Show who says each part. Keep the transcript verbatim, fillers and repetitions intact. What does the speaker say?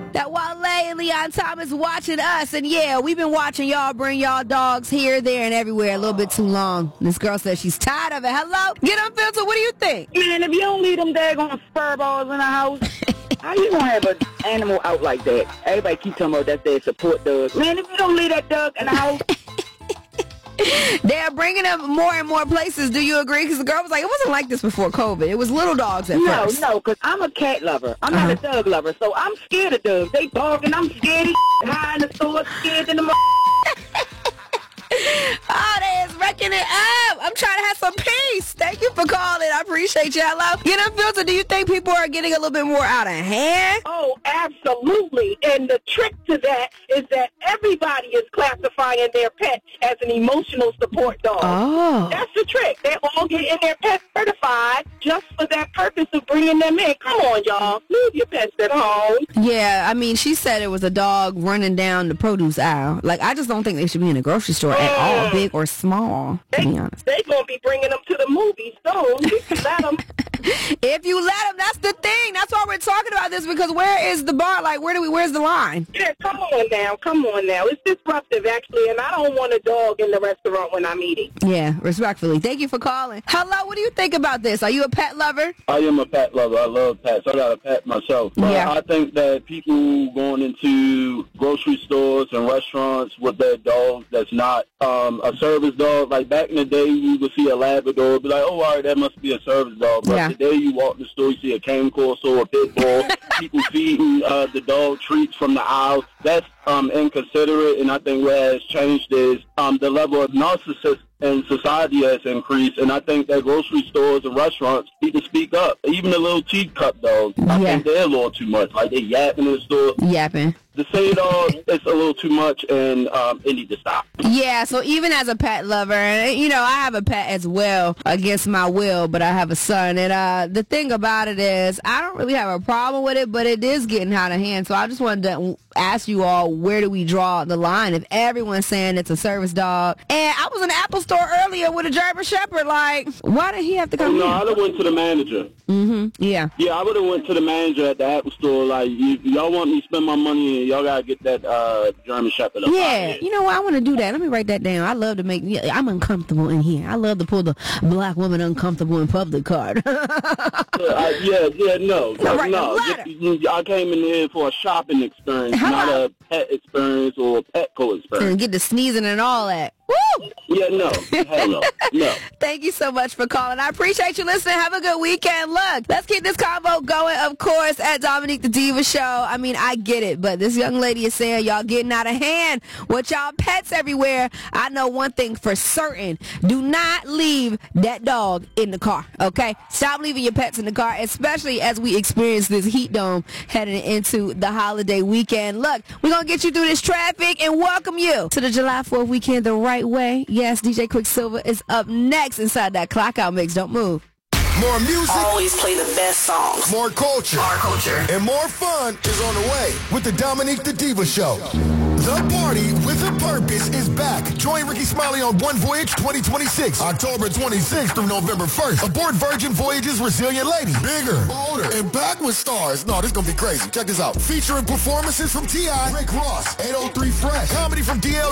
Speaker 1: That Wale and Leon Thomas watching us. And yeah, we've been watching y'all bring y'all dogs here, there, and everywhere a little bit too long. This girl says she's tired of it. Hello? Get Unfiltered. What do you think?
Speaker 2: Man, if you don't leave them daggone spur balls in the house, how you gonna have an animal out like that? Everybody keep talking about that's their support dog. Man, if you don't leave that dog in the house...
Speaker 1: They're bringing them more and more places. Do you agree? Because the girl was like, it wasn't like this before COVID. It was little dogs at
Speaker 2: no,
Speaker 1: first.
Speaker 2: No, no, because I'm a cat lover. I'm
Speaker 1: uh-huh.
Speaker 2: not a dog lover, so I'm scared of dogs. They barking, I'm scared of high in the store, scared in the...
Speaker 1: Oh, they is wrecking it up. I'm trying to have some peace. Thank you for calling. I appreciate you. Hello. Get Unfiltered. Do you think people are getting a little bit more out of hand?
Speaker 2: Oh, absolutely. And the trick to that is that everybody is classifying their pet as an emotional support dog.
Speaker 1: Oh.
Speaker 2: That's the trick. They're all getting their pets certified just for that purpose of bringing them in. Come on, y'all. Leave your pets at home.
Speaker 1: Yeah, I mean, she said it was a dog running down the produce aisle. Like, I just don't think they should be in a grocery store at all, big or small, to
Speaker 2: they,
Speaker 1: be honest.
Speaker 2: They're going to be bringing them to the movies soon if you let them.
Speaker 1: If you let them, that's the thing. That's why we're talking about this, because where is the bar? Like, where do we, where's the line?
Speaker 2: Yeah, come on now. Come on now. It's disruptive, actually, and I don't want a dog in the restaurant when I'm eating.
Speaker 1: Yeah, respectfully. Thank you for calling. Hello, what do you think about this? Are you a pet lover?
Speaker 3: I am a pet lover. I love pets. I got a pet myself. But
Speaker 1: yeah.
Speaker 3: I think that people going into grocery stores and restaurants with their dogs that's not um, a service dog. Like back in the day, you would see a Labrador, be like, oh, all right, that must be a service dog. But
Speaker 1: yeah.
Speaker 3: today you walk the store, you see a cane corso, a pit bull, people feeding uh, the dog treats from the aisle. That's um, inconsiderate, and I think what has changed is um, the level of narcissism in society has increased, and I think that grocery stores and restaurants need to speak up. Even the little teacup dogs, I
Speaker 1: yeah.
Speaker 3: think they're a little too much. Like, they yapping in the store.
Speaker 1: Yapping.
Speaker 3: The same dog, it's a little too much, and um, it needs to stop.
Speaker 1: Yeah, so even as a pet lover, and you know, I have a pet as well against my will, but I have a son, and uh, the thing about it is, I don't really have a problem with it, but it is getting out of hand, so I just wanted to ask you all, where do we draw the line if everyone's saying it's a service dog? And I was in the Apple store earlier with a German Shepherd, like, why did he have to come
Speaker 3: oh, no,
Speaker 1: here?
Speaker 3: I would have went to the manager.
Speaker 1: Mm-hmm, yeah.
Speaker 3: Yeah, I would have went to the manager at the Apple store, like, y'all want me to spend my money, and y'all got to get that uh, German Shepherd up.
Speaker 1: Yeah, you know what, I want to do that. Let me write that down. I love to make, yeah, I'm uncomfortable in here. I love to pull the black woman uncomfortable in public card.
Speaker 3: uh, yeah, yeah, no.
Speaker 1: Right,
Speaker 3: no, just, I came in here for a shopping experience,
Speaker 1: How
Speaker 3: not
Speaker 1: about,
Speaker 3: a pet experience or a Petco experience.
Speaker 1: And get the sneezing and all that. Woo!
Speaker 3: Yeah, no. Hell no. No.
Speaker 1: Thank you so much for calling. I appreciate you listening. Have a good weekend. Look, let's keep this convo going, of course, at Dominique the Diva Show. I mean, I get it, but this young lady is saying y'all getting out of hand with y'all pets everywhere. I know one thing for certain. Do not leave that dog in the car, okay? Stop leaving your pets in the car, especially as we experience this heat dome heading into the holiday weekend. Look, we're going to get you through this traffic and welcome you to the July fourth weekend the right way. Yes, D J Quicksilver is up next inside that clock out mix. Don't move.
Speaker 4: More music.
Speaker 5: Always play the best songs.
Speaker 4: More culture.
Speaker 5: Our culture.
Speaker 4: And more fun is on the way with the Dominique the Diva Show. The party with a purpose is back. Join Ricky Smiley on One Voyage twenty twenty-six, October twenty-sixth through November first. Aboard Virgin Voyage's Resilient Lady. Bigger, bolder, and packed with stars. No, this is going to be crazy. Check this out. Featuring performances from T I, Rick Ross, eight oh three Fresh, comedy from D L